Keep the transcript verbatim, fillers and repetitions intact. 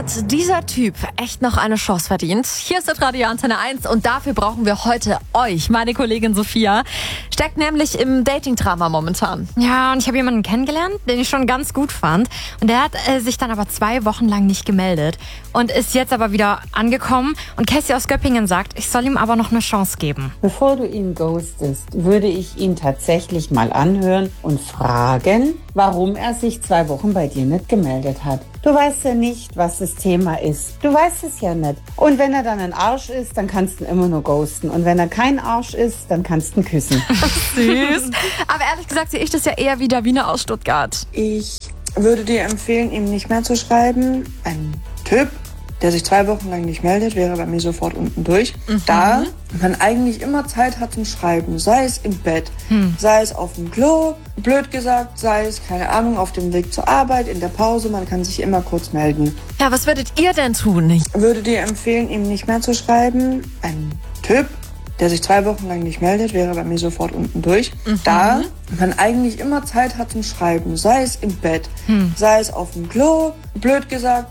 Hat dieser Typ echt noch eine Chance verdient? Hier ist das Radio Antenne eins und dafür brauchen wir heute euch, meine Kollegin Sophia. Steckt nämlich im Dating-Drama momentan. Ja, und ich habe jemanden kennengelernt, den ich schon ganz gut fand. Und der hat äh, sich dann aber zwei Wochen lang nicht gemeldet und ist jetzt aber wieder angekommen. Und Cassie aus Göppingen sagt, ich soll ihm aber noch eine Chance geben. Bevor du ihn ghostest, würde ich ihn tatsächlich mal anhören und fragen, warum er sich zwei Wochen bei dir nicht gemeldet hat. Du weißt ja nicht, was das Thema ist. Du weißt es ja nicht. Und wenn er dann ein Arsch ist, dann kannst du ihn immer nur ghosten. Und wenn er kein Arsch ist, dann kannst du ihn küssen. Süß. Aber ehrlich gesagt sehe ich das ja eher wie Davina aus Stuttgart. Ich würde dir empfehlen, ihm nicht mehr zu schreiben. Ein Typ, der sich zwei Wochen lang nicht meldet, wäre bei mir sofort unten durch. Mhm. Da man eigentlich immer Zeit hat zum Schreiben, sei es im Bett, hm. sei es auf dem Klo, blöd gesagt, sei es, keine Ahnung, auf dem Weg zur Arbeit, in der Pause, man kann sich immer kurz melden. Ja, was würdet ihr denn tun? Ich würde dir empfehlen, ihm nicht mehr zu schreiben. Ein Typ, der sich zwei Wochen lang nicht meldet, wäre bei mir sofort unten durch. Mhm. Da man eigentlich immer Zeit hat zum Schreiben, sei es im Bett, hm. sei es auf dem Klo, blöd gesagt,